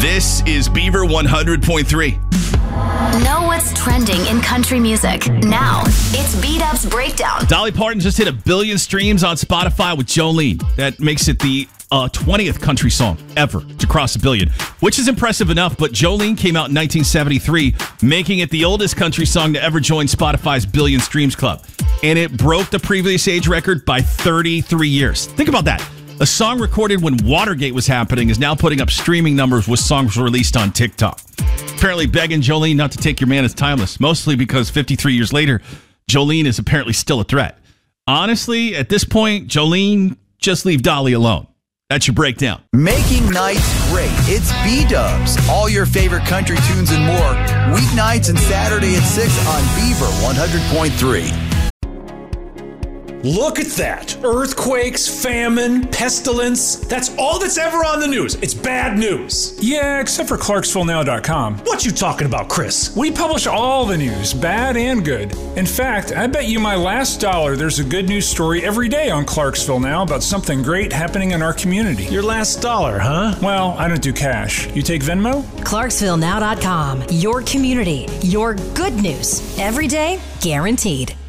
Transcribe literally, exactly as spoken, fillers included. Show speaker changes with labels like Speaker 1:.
Speaker 1: This is Beaver one hundred point three.
Speaker 2: Know what's trending in country music. Now, it's B-Dub's Breakdown.
Speaker 1: Dolly Parton just hit a billion streams on Spotify with Jolene. That makes it the uh, twentieth country song ever to cross a billion, which is impressive enough, but Jolene came out in nineteen seventy-three, making it the oldest country song to ever join Spotify's Billion Streams Club. And it broke the previous age record by thirty-three years. Think about that. A song recorded when Watergate was happening is now putting up streaming numbers with songs released on TikTok. Apparently begging Jolene not to take your man is timeless, mostly because fifty-three years later, Jolene is apparently still a threat. Honestly, at this point, Jolene, just leave Dolly alone. That's your breakdown.
Speaker 3: Making nights great. It's B-Dubs. All your favorite country tunes and more. Weeknights and Saturday at six on Beaver one hundred point three.
Speaker 4: Look at that. Earthquakes, famine, pestilence. That's all that's ever on the news. It's bad news.
Speaker 5: Yeah, except for Clarksville Now dot com.
Speaker 4: What you talking about, Chris?
Speaker 5: We publish all the news, bad and good. In fact, I bet you my last dollar there's a good news story every day on Clarksville Now about something great happening in our community.
Speaker 4: Your last dollar, huh?
Speaker 5: Well, I don't do cash. You take Venmo?
Speaker 6: Clarksville Now dot com. Your community. Your good news. Every day, guaranteed.